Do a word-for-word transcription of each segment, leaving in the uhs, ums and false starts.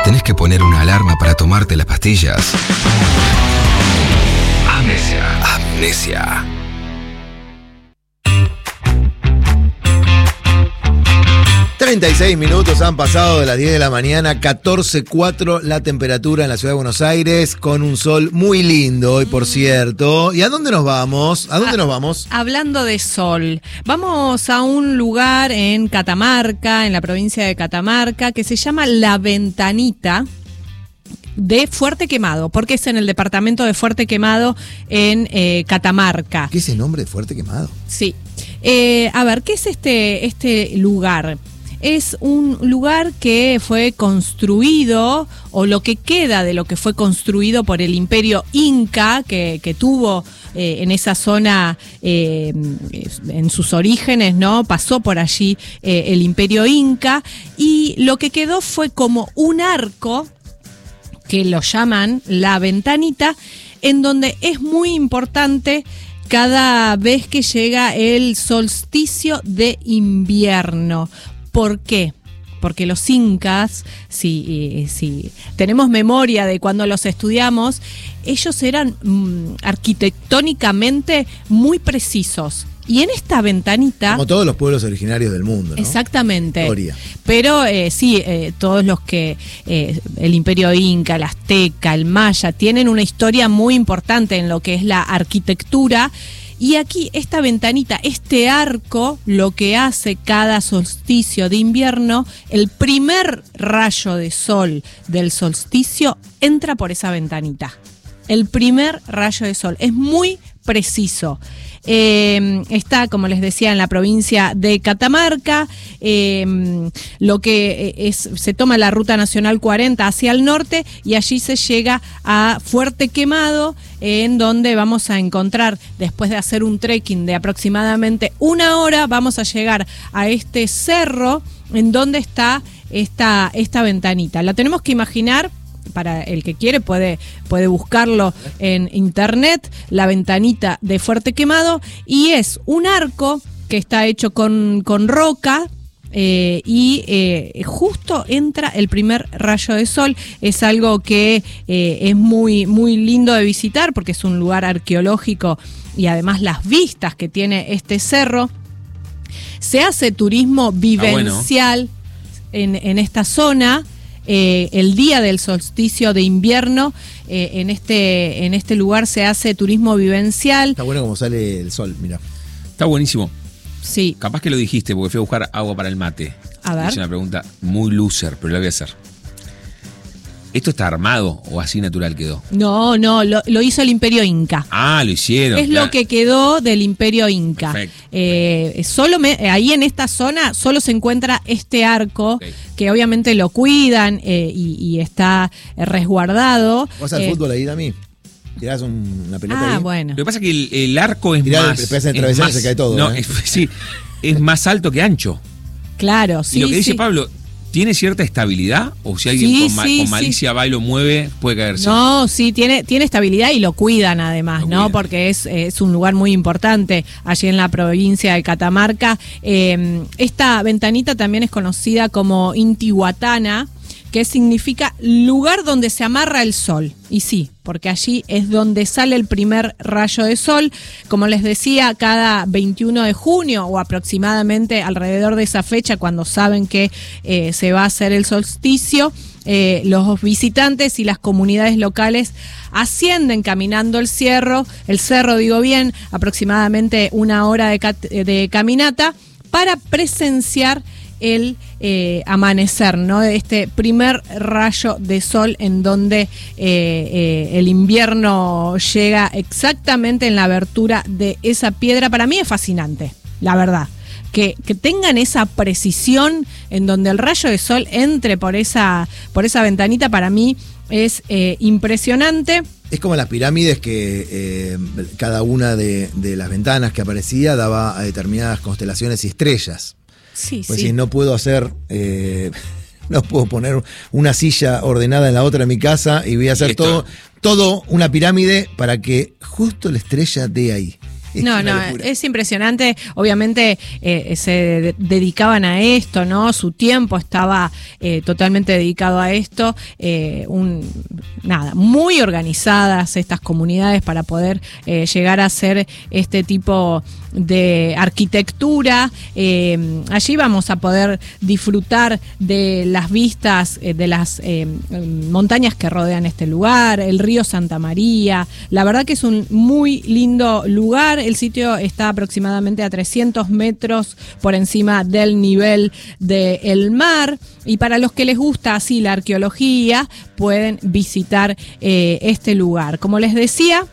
¿Tenés que poner una alarma para tomarte las pastillas? Amnesia. Amnesia. treinta y seis minutos han pasado de las diez de la mañana, catorce coma cuatro la temperatura en la ciudad de Buenos Aires, con un sol muy lindo hoy, por cierto. ¿Y a dónde nos vamos? ¿A dónde a, nos vamos? Hablando de sol, vamos a un lugar en Catamarca, en la provincia de Catamarca, que se llama La Ventanita de Fuerte Quemado, porque es en el departamento de Fuerte Quemado, en eh, Catamarca. ¿Qué es el nombre de Fuerte Quemado? Sí. Eh, a ver, ¿qué es este, este lugar? Es un lugar que fue construido, o lo que queda de lo que fue construido por el Imperio Inca, que, que tuvo eh, en esa zona, eh, en sus orígenes, ¿no? Pasó por allí eh, el Imperio Inca, y lo que quedó fue como un arco, que lo llaman La Ventanita, en donde es muy importante cada vez que llega el solsticio de invierno. ¿Por qué? Porque los incas, si, si tenemos memoria de cuando los estudiamos, ellos eran mm, arquitectónicamente muy precisos. Y en esta ventanita... Como todos los pueblos originarios del mundo, ¿no? Exactamente. Historia. Pero eh, sí, eh, todos los que... Eh, el Imperio Inca, el Azteca, el Maya, tienen una historia muy importante en lo que es la arquitectura. Y aquí esta ventanita, este arco, lo que hace cada solsticio de invierno, el primer rayo de sol del solsticio entra por esa ventanita. El primer rayo de sol. Es muy preciso. Eh, está, como les decía, en la provincia de Catamarca. Eh, lo que es, se toma la ruta nacional cuarenta hacia el norte, y allí se llega a Fuerte Quemado, en donde vamos a encontrar, después de hacer un trekking de aproximadamente una hora, vamos a llegar a este cerro en donde está esta, esta ventanita. La tenemos que imaginar. Para el que quiere puede, puede buscarlo en internet, La Ventanita de Fuerte Quemado, y es un arco que está hecho con, con roca, eh, y eh, justo entra el primer rayo de sol. Es algo que eh, es muy, muy lindo de visitar, porque es un lugar arqueológico, y además las vistas que tiene este cerro. Se hace turismo vivencial ah, bueno. en, en esta zona. Eh, el día del solsticio de invierno, eh, en este en este lugar se hace turismo vivencial. Está bueno como sale el sol, mira. Está buenísimo. Sí. Capaz que lo dijiste porque fui a buscar agua para el mate. A ver. Es una pregunta muy loser, pero la voy a hacer. ¿Esto está armado o así natural quedó? No, no, lo, lo hizo el Imperio Inca. Ah, lo hicieron. Es claro. Lo que quedó del Imperio Inca. Perfecto. Eh, solo me, ahí en esta zona solo se encuentra este arco, okay, que obviamente lo cuidan eh, y, y está resguardado. ¿Vas al eh, fútbol ahí, Dami? ¿Tirás un, una pelota ah, ahí? bueno. Lo que pasa es que el, el arco es Tirá, más... Tirás el travesaño, se cae todo. No, ¿eh? es, sí, es más alto que ancho. Claro, sí, Y lo que dice sí. Pablo... ¿Tiene cierta estabilidad? ¿O si alguien sí, con, ma- sí, con malicia sí. va y lo mueve, puede caerse? No, sí, tiene, tiene estabilidad, y lo cuidan además, lo ¿no? Cuidan. Porque es, es un lugar muy importante allí en la provincia de Catamarca. Eh, esta ventanita también es conocida como Intihuatana, que significa lugar donde se amarra el sol. Y sí, porque allí es donde sale el primer rayo de sol. Como les decía, cada veintiuno de junio o aproximadamente alrededor de esa fecha, cuando saben que eh, se va a hacer el solsticio, eh, los visitantes y las comunidades locales ascienden caminando el cerro, el cerro digo bien, aproximadamente una hora de, cat- de caminata, para presenciar el eh, amanecer, ¿no? Este primer rayo de sol, en donde eh, eh, el invierno llega exactamente en la abertura de esa piedra. Para mí es fascinante, la verdad. Que, que tengan esa precisión en donde el rayo de sol entre por esa, por esa ventanita, para mí es eh, impresionante. Es como las pirámides que eh, cada una de, de las ventanas que aparecía daba a determinadas constelaciones y estrellas. Sí, pues sí. si no puedo hacer, eh, no puedo poner una silla ordenada en la otra en mi casa, y voy a hacer todo, todo una pirámide para que justo la estrella dé ahí. No, no, es impresionante. Obviamente eh, se de- dedicaban a esto, ¿no? Su tiempo estaba eh, totalmente dedicado a esto. Eh, un, nada, muy organizadas estas comunidades para poder eh, llegar a hacer este tipo de arquitectura. Eh, allí vamos a poder disfrutar de las vistas eh, de las eh, montañas que rodean este lugar, el río Santa María. La verdad que es un muy lindo lugar. El sitio está aproximadamente a trescientos metros por encima del nivel del mar. Y para los que les gusta así la arqueología, pueden visitar eh, este lugar. Como les decía,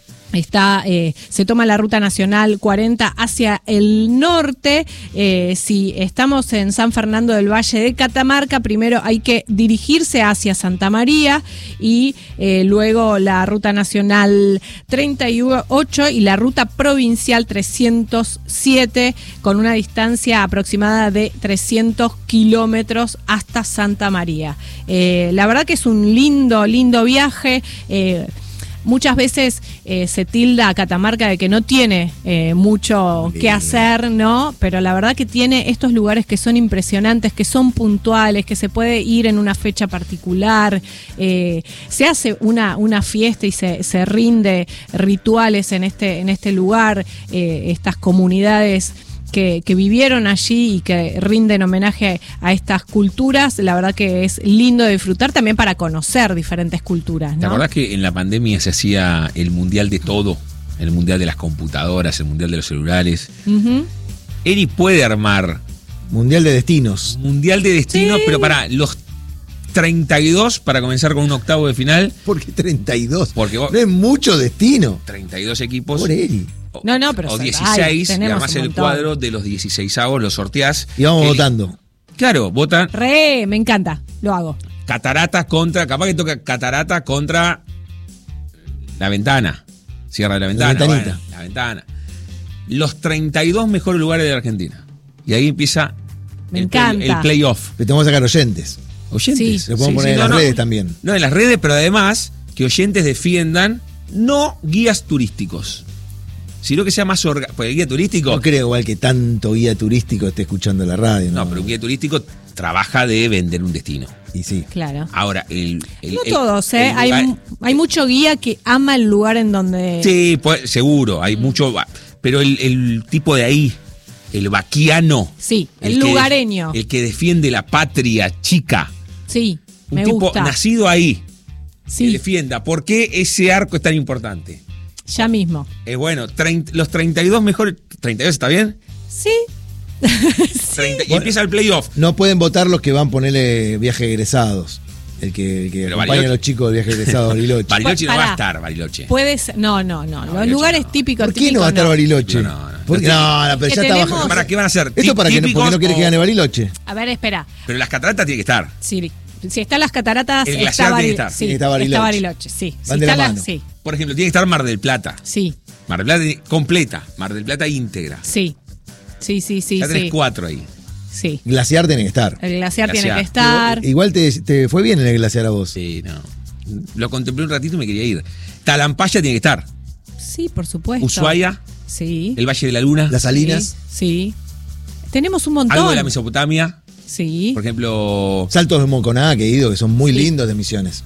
Está, eh, se toma la ruta nacional cuarenta hacia el norte. Eh, si estamos en San Fernando del Valle de Catamarca, primero hay que dirigirse hacia Santa María y eh, luego la ruta nacional treinta y ocho y la ruta provincial trescientos siete con una distancia aproximada de trescientos kilómetros hasta Santa María. Eh, la verdad que es un lindo, lindo viaje. Eh, Muchas veces eh, se tilda a Catamarca de que no tiene eh, mucho Bien. que hacer, ¿no? Pero la verdad que tiene estos lugares que son impresionantes, que son puntuales, que se puede ir en una fecha particular. Eh, se hace una, una fiesta y se, se rinde rituales en este, en este lugar, eh, estas comunidades Que, que vivieron allí y que rinden homenaje a estas culturas. La verdad que es lindo de disfrutar también para conocer diferentes culturas, ¿no? ¿Te acordás que en la pandemia se hacía el mundial de todo? El mundial de las computadoras, el mundial de los celulares. Uh-huh. Eri puede armar Mundial de destinos. mundial de destinos, Sí. pero para los treinta y dos, para comenzar con un octavo de final, ¿Por qué treinta y dos? Porque vos- no es mucho destino. treinta y dos equipos. Por Eri. O, No, no, pero o son- dieciséis, ay, y tenemos armás un el montón. cuadro de los dieciseisavos, los sorteás. Y vamos El- votando. Claro, votan Re, me encanta, lo hago. Cataratas contra, capaz que toca Catarata contra La Ventana. Cierra la ventana. ventanita. Bueno, la ventana. Los treinta y dos mejores lugares de la Argentina. Y ahí empieza Me el, play- encanta. el playoff. Le tenemos que sacar oyentes. Oyentes. Sí. Lo podemos poner en no, las no. redes también. No, en las redes, pero además que oyentes defiendan no guías turísticos, sino que sea más orga... Porque el guía turístico... No creo igual que tanto guía turístico esté escuchando la radio. No, No, pero un guía turístico trabaja de vender un destino. Y sí. Claro. Ahora, el... el- No el- todos, ¿eh? el Hay, lugar- mu- hay mucho guía que ama el lugar en donde... Sí, pues, seguro, hay mucho... Pero el, el tipo de ahí, el vaquiano... Sí, el, que- lugareño. el que defiende la patria chica. Sí, Un me tipo gusta. nacido ahí, que Sí, defienda. ¿Por qué ese arco es tan importante? ya mismo. Es bueno, trein- los treinta y dos mejores... ¿treinta y dos está bien? Sí. treinta y empieza el playoff. No pueden votar los que van a ponerle viaje egresados. El que, el que Pero acompaña Bariloche- a los chicos del viaje egresado a Bariloche. Bariloche no Pará. va a estar, Bariloche. Puede ser, no, no, no. Los Bariloche lugares no. típicos. ¿Por qué no típicos va a estar Bariloche? No, no, no. ¿Por qué? No, no, pero Que ya está tenemos- bajo. ¿Para qué van a ser? Esto para que no, porque no quieres que gane Bariloche. A ver, espera. Pero las cataratas tiene que estar. Si, si están las cataratas, El está, glaciar tiene que Bari- estar. sí, Tiene que estar Bariloche. está Bariloche. Sí, Van Si de la está mano. sí, Por ejemplo, tiene que estar Mar del Plata. sí, Mar del Plata tiene- completa. Mar del Plata íntegra. sí. Sí, sí, sí, ya tenés sí. cuatro ahí. Sí. Glaciar tiene que estar. El glaciar, tiene Glaciar. que estar. Igual te, te fue bien en el glaciar a vos. Sí, no. Lo contemplé un ratito y me quería ir. Talampaya tiene que estar. Sí, por supuesto. Ushuaia, Sí. el Valle de la Luna. Las Salinas, Sí. sí. Tenemos un montón. Algo de la Mesopotamia. Sí. Por ejemplo, Saltos de Monconá, que he ido, que son muy Sí. lindos de Misiones.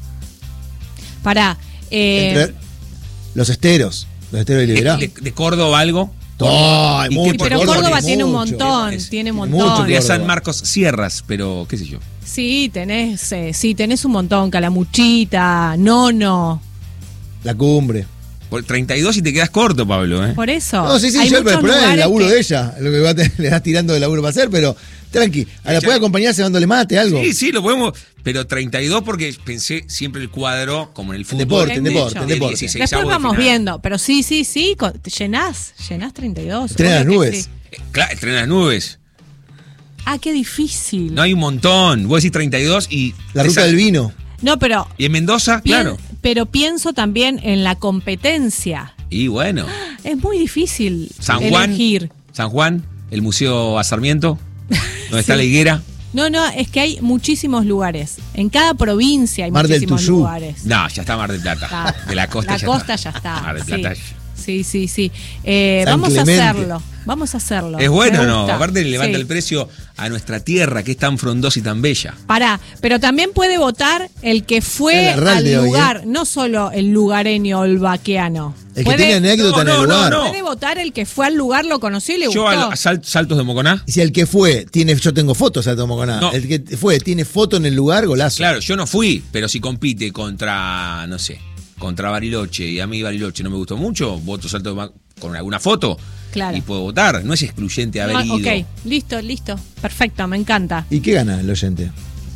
Pará. Eh, Entre los esteros, los esteros de de, Liberá. de- de Córdoba algo. Ay, ¿Y qué mucho, por pero Córdoba Córdoba tiene tiene un mucho. montón, Es- tiene un tiene montón. mucho Podría Córdoba. San Marcos Sierras, pero qué sé yo. Sí, tenés, eh, sí, tenés un montón. Calamuchita, Nono. La cumbre. Por treinta y dos y te quedas corto, Pablo. ¿eh? Por eso. No, sí, sí, hay yo, muchos pero el problema es el lugares laburo que- de ella. Lo que va a tener- le estás tirando de laburo para hacer, pero tranqui. A la Ya- puede acompañarse dándole mate, algo. Sí, sí, lo podemos. Pero treinta y dos porque pensé siempre el cuadro, como en el fútbol. deporte, en de- deporte, en de deporte. dieciseisavos Después de vamos final. viendo, pero sí, sí, sí, con- llenás, llenás treinta y dos. Estrena obvio las que nubes. sí. Eh, Claro, el tren de las nubes. Ah, qué difícil. No hay un montón. Vos decís treinta y dos y. La te ruta sal- del vino. No, pero, Y en Mendoza, pien- claro. pero pienso también en la competencia. Y bueno. Es muy difícil San Juan. elegir. San Juan, el Museo a Sarmiento, donde está Sí. la higuera. No, no, es que hay muchísimos lugares. En cada provincia hay Mar del muchísimos Tuyú. lugares. No, ya está Mar del Plata. Está. De la costa La ya costa está. ya está. Mar del sí. Plata. Sí, Sí, sí, sí. Eh, San vamos Clemente. a hacerlo. Vamos a hacerlo. Es bueno, Me ¿no? gusta. Aparte le levanta Sí. el precio a nuestra tierra, que es tan frondosa y tan bella. Pará, pero también puede votar el que fue Es la al de hoy, lugar, no solo el lugareño o el vaqueano. El que Puede- tiene anécdota en No, el no, lugar. no, no. Puede votar el que fue al lugar, lo conoció y le Yo gustó. a sal- saltos de Moconá. Y si el que fue, tiene, yo tengo fotos a Tomoconá. No. El que fue, tiene foto en el lugar, golazo. Claro, yo no fui, pero si compite contra, no sé, contra Bariloche y a mí Bariloche no me gustó mucho, voto salto de Ma- con alguna foto Claro. y puedo votar. No es excluyente haber No, ido. ok, listo, listo. Perfecto, me encanta. ¿Y qué gana el oyente?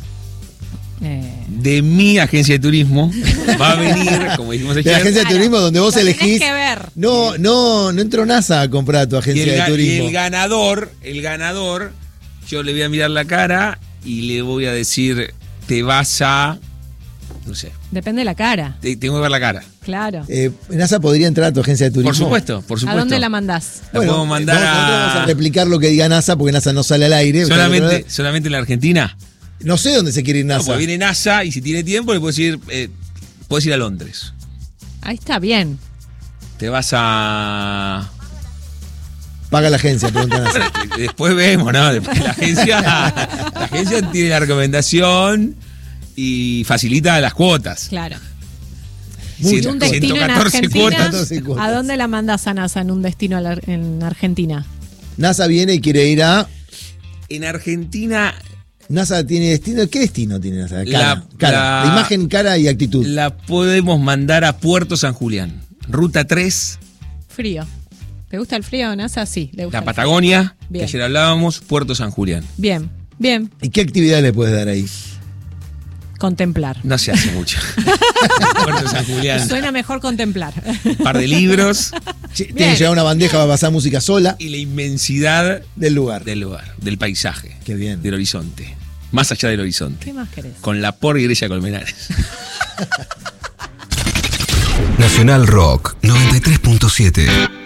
Eh, De mi agencia de turismo va a venir, como dijimos De la ayer, agencia de Claro. turismo donde vos Lo tenés elegís. que ver. No, no, no entró NASA a comprar tu y agencia el, de ga- y turismo. el ganador, el ganador, yo le voy a mirar la cara y le voy a decir, te vas a, no sé, Depende de la cara. te, tengo que ver la cara. Claro. Eh, NASA podría entrar a tu agencia de turismo. Por supuesto, por supuesto. ¿A dónde la mandás? La podemos mandar vamos, nosotros a- vamos a replicar lo que diga NASA porque NASA no sale al aire. Solamente, solamente en la Argentina. No sé dónde se quiere ir No, NASA. pues viene NASA y si tiene tiempo le puedes ir, eh, puedes ir a Londres. Ahí está, bien. Te vas a... Paga la agencia, pregunta NASA. Después vemos, ¿no? Después la agencia, la agencia tiene la recomendación y facilita las cuotas. Claro. Muchas ¿Y un cosas. destino en ciento catorce Argentina? cuotas. catorce cuotas. ¿A dónde la mandás a NASA en un destino a la- en Argentina? NASA viene y quiere ir a. En Argentina NASA tiene destino. ¿Qué destino tiene NASA? Cara. La- cara. la- Imagen, cara y actitud. la podemos mandar a Puerto San Julián. Ruta tres, Frío. ¿Te gusta el frío, NASA? Sí, le gusta. la el Patagonia, que Bien. ayer hablábamos, Puerto San Julián. frío. Bien, bien. ¿Y qué actividad le puedes dar ahí? Contemplar. No se hace mucho. Puerto San Julián. Suena mejor contemplar. Un par de libros Che, Tiene que llevar una bandeja para pasar música sola y la inmensidad del lugar. del lugar, del paisaje. Qué bien. Del horizonte. Más allá del horizonte. ¿Qué más querés? Con la por iglesia de Colmenares. Nacional Rock noventa y tres punto siete.